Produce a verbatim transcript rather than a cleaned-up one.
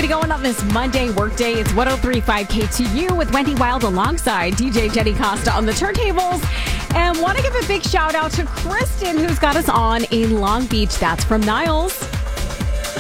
keeping it going on this Monday workday. It's one oh three point five K T U with Wendy Wild alongside D J Jenny Costa on the turntables. And want to give a big shout out to Kristen, who's got us on in Long Beach. That's from Niles.